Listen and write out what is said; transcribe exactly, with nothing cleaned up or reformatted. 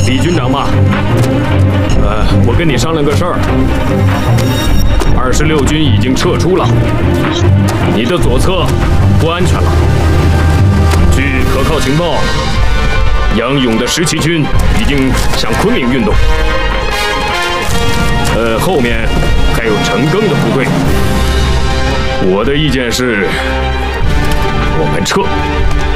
李军长嘛，呃，我跟你商量个事儿。二十六军已经撤出了，你的左侧不安全了。据可靠情报，杨勇的十七军已经向昆明运动。呃，后面还有陈赓的部队。我的意见是，我们撤。